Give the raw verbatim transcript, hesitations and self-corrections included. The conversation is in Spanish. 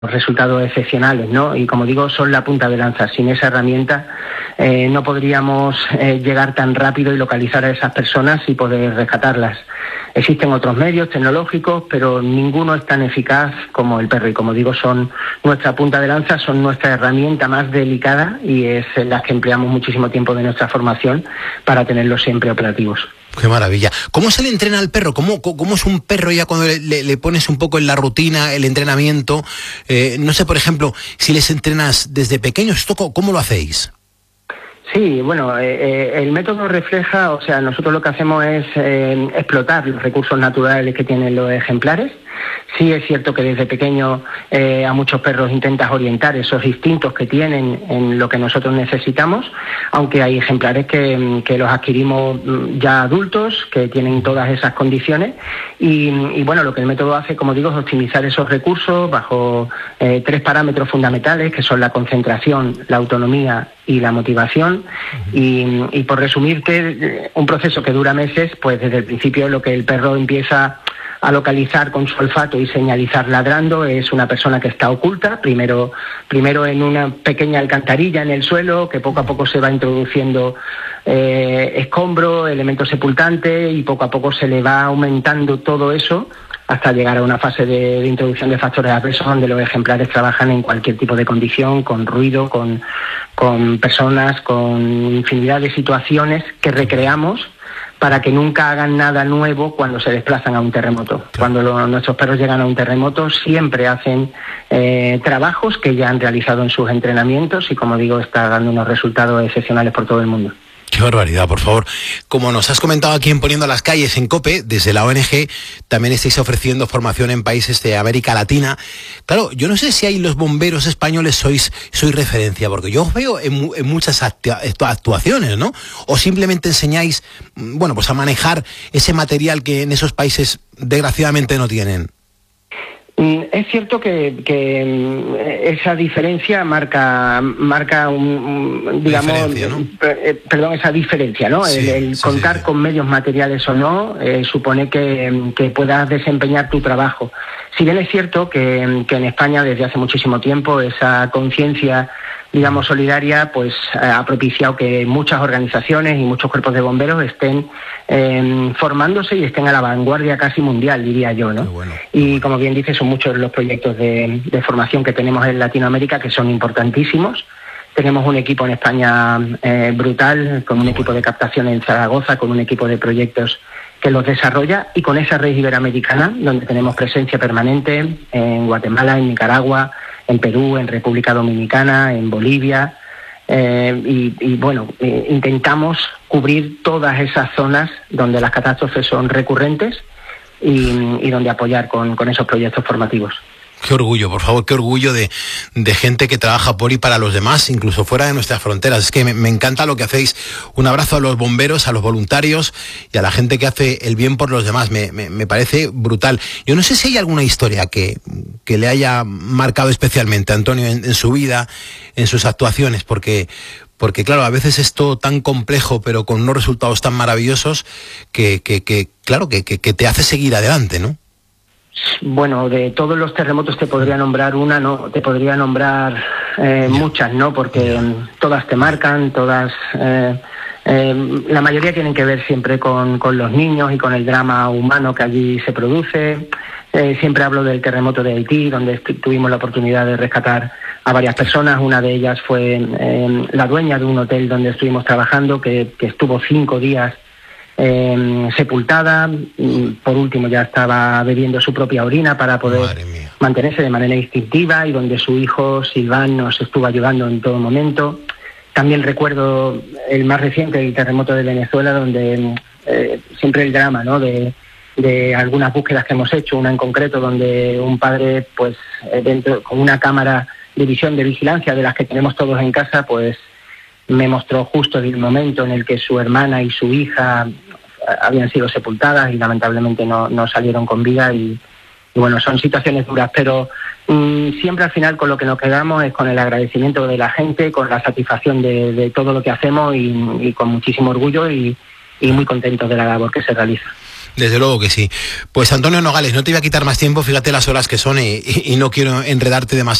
resultados excepcionales, ¿no? Y como digo, son la punta de lanza. Sin esa herramienta eh, no podríamos eh, llegar tan rápido y localizar a esas personas y poder rescatarlas. Existen otros medios tecnológicos, pero ninguno es tan eficaz como el perro. Y como digo, son nuestra punta de lanza, son nuestra herramienta más delicada y es en la que empleamos muchísimo tiempo de nuestra formación para tenerlos siempre operativos. Qué maravilla. ¿Cómo se le entrena al perro? ¿Cómo, cómo es un perro ya cuando le, le, le pones un poco en la rutina, el entrenamiento? Eh, no sé, por ejemplo, si les entrenas desde pequeños, ¿esto cómo lo hacéis? Sí, bueno, eh, eh, el método refleja, o sea, nosotros lo que hacemos es eh, explotar los recursos naturales que tienen los ejemplares. Sí es cierto que desde pequeño eh, a muchos perros intentas orientar esos instintos que tienen en lo que nosotros necesitamos, aunque hay ejemplares que, que los adquirimos ya adultos, que tienen todas esas condiciones y, y bueno, lo que el método hace, como digo, es optimizar esos recursos bajo eh, tres parámetros fundamentales, que son la concentración, la autonomía y la motivación. Y, y por resumirte, un proceso que dura meses, pues desde el principio lo que el perro empieza a localizar con su olfato y señalizar ladrando es una persona que está oculta, primero, primero en una pequeña alcantarilla en el suelo, que poco a poco se va introduciendo eh, escombro, elemento sepultante, y poco a poco se le va aumentando todo eso hasta llegar a una fase de, de introducción de factores adversos donde los ejemplares trabajan en cualquier tipo de condición, con ruido, con, con personas, con infinidad de situaciones que recreamos para que nunca hagan nada nuevo cuando se desplazan a un terremoto. Claro. Cuando lo, nuestros perros llegan a un terremoto siempre hacen eh, trabajos que ya han realizado en sus entrenamientos y, como digo, está dando unos resultados excepcionales por todo el mundo. Qué barbaridad, por favor. Como nos has comentado aquí en Poniendo las Calles en COPE, desde la O N G, también estáis ofreciendo formación en países de América Latina. Claro, yo no sé si ahí los bomberos españoles sois, sois referencia, porque yo os veo en, en muchas actuaciones, ¿no? O simplemente enseñáis, bueno, pues a manejar ese material que en esos países desgraciadamente no tienen. Es cierto que, que esa diferencia marca marca un, un digamos, ¿no? per, perdón, esa diferencia, ¿no? Sí, el, el sí, contar sí. con medios materiales o no eh, supone que, que puedas desempeñar tu trabajo. Si bien es cierto que, que en España desde hace muchísimo tiempo esa conciencia, digamos, solidaria, pues eh, ha propiciado que muchas organizaciones y muchos cuerpos de bomberos estén eh, formándose y estén a la vanguardia casi mundial, diría yo, ¿no? Bueno, y bueno. Como bien dices, son muchos los proyectos de, de formación que tenemos en Latinoamérica que son importantísimos. Tenemos un equipo en España eh, brutal, con un Muy equipo bueno. de captación en Zaragoza, con un equipo de proyectos que los desarrolla, y con esa red iberoamericana, donde tenemos presencia permanente en Guatemala, en Nicaragua, en Perú, en República Dominicana, en Bolivia, eh, y, y bueno, eh, intentamos cubrir todas esas zonas donde las catástrofes son recurrentes y, y donde apoyar con, con esos proyectos formativos. Qué orgullo, por favor, qué orgullo de, de gente que trabaja por y para los demás, incluso fuera de nuestras fronteras. Es que me, me encanta lo que hacéis. Un abrazo a los bomberos, a los voluntarios y a la gente que hace el bien por los demás. Me, me, me parece brutal. Yo no sé si hay alguna historia que, que le haya marcado especialmente a Antonio en, en su vida, en sus actuaciones, porque... Porque claro, a veces es todo tan complejo, pero con unos resultados tan maravillosos que, que, que claro, que, que, que te hace seguir adelante, ¿no? Bueno, de todos los terremotos te podría nombrar una, no, te podría nombrar eh, muchas, ¿no? Porque todas te marcan, todas, eh, eh, la mayoría tienen que ver siempre con, con los niños y con el drama humano que allí se produce. Eh, siempre hablo del terremoto de Haití, donde tuvimos la oportunidad de rescatar a varias personas. Una de ellas fue eh, la dueña de un hotel donde estuvimos trabajando, que, que estuvo cinco días Eh, sepultada. Por último ya estaba bebiendo su propia orina para poder mantenerse de manera instintiva, y donde su hijo Silván nos estuvo ayudando en todo momento. También recuerdo el más reciente, el terremoto de Venezuela, donde eh, siempre el drama, ¿no? de, de algunas búsquedas que hemos hecho, una en concreto donde un padre, pues dentro con una cámara de visión de vigilancia de las que tenemos todos en casa, pues me mostró justo el momento en el que su hermana y su hija habían sido sepultadas y lamentablemente no, no salieron con vida, y, y bueno, son situaciones duras, pero mmm, siempre al final con lo que nos quedamos es con el agradecimiento de la gente, con la satisfacción de, de todo lo que hacemos y, y con muchísimo orgullo y, y muy contentos de la labor que se realiza. Desde luego que sí. Pues Antonio Nogales, no te voy a quitar más tiempo, fíjate las horas que son y, y, y no quiero enredarte demasiado.